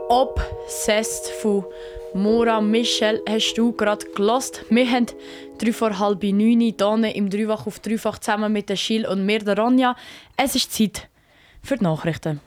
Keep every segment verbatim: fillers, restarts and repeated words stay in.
Obsessed von Mora Michel hast du gerade gelost. Wir haben drei vor halb neun hier im Dreifach auf Dreifach zusammen mit der Schill und mir, der Ronja. Es ist Zeit für die Nachrichten.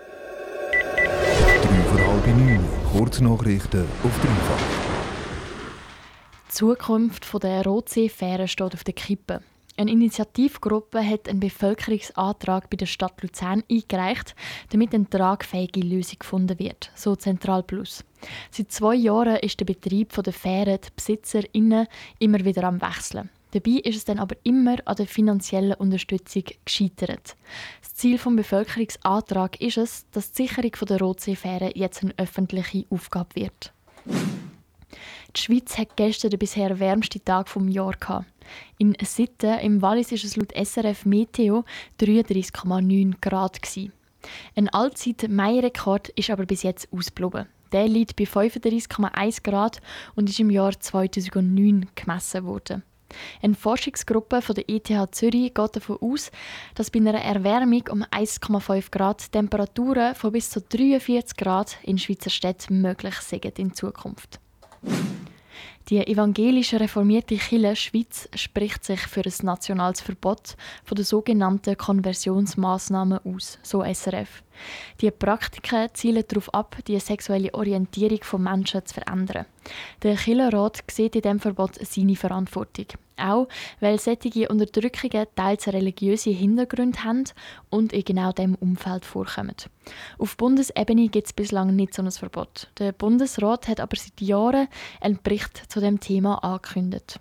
drei vor halb neun, Kurznachrichten auf Dreifach. Die Zukunft der Rotsee-Fähre steht auf der Kippe. Eine Initiativgruppe hat einen Bevölkerungsantrag bei der Stadt Luzern eingereicht, damit eine tragfähige Lösung gefunden wird, so Zentral Plus. Seit zwei Jahren ist der Betrieb der Fähre, die BesitzerInnen, immer wieder am Wechseln. Dabei ist es dann aber immer an der finanziellen Unterstützung gescheitert. Das Ziel des Bevölkerungsantrags ist es, dass die Sicherung der Rotseefähre jetzt eine öffentliche Aufgabe wird. Die Schweiz hat gestern den bisher wärmsten Tag des Jahres. In Sitten im Wallis war es laut S R F Meteo dreiunddreißig Komma neun Grad. Ein Allzeit-Mai-Rekord ist aber bis jetzt ausgeblieben. Der liegt bei fünfunddreißig Komma eins Grad und ist im Jahr zweitausendneun gemessen worden. Eine Forschungsgruppe von der E T H Zürich geht davon aus, dass bei einer Erwärmung um eins Komma fünf Grad Temperaturen von bis zu dreiundvierzig Grad in Schweizer Städten möglich sind in Zukunft. Die evangelische reformierte Kirche Schweiz spricht sich für ein nationales Verbot von den sogenannten Konversionsmaßnahmen aus, so S R F. Die Praktiken zielen darauf ab, die sexuelle Orientierung von Menschen zu verändern. Der Kirchenrat sieht in diesem Verbot seine Verantwortung. Auch weil solche Unterdrückungen teils religiöse Hintergründe haben und in genau diesem Umfeld vorkommen. Auf Bundesebene gibt es bislang nicht so ein Verbot. Der Bundesrat hat aber seit Jahren einen Bericht zu dem Thema angekündigt.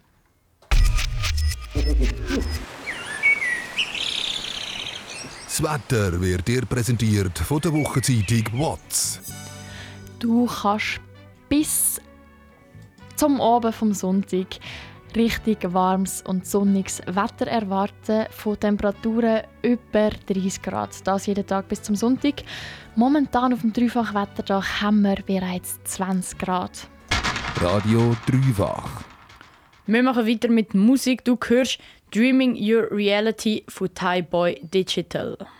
Das Wetter wird dir präsentiert von der Wochenzeitung W O Z. Du kannst bis zum Abend vom Sonntag richtig warmes und sonniges Wetter erwarten, von Temperaturen über dreißig Grad. Das jeden Tag bis zum Sonntag. Momentan auf dem Dreifach-Wetterdach haben wir bereits zwanzig Grad. Radio Dreifach. Wir machen weiter mit Musik. Du hörst «Dreaming Your Reality» von Thai Boy Digital.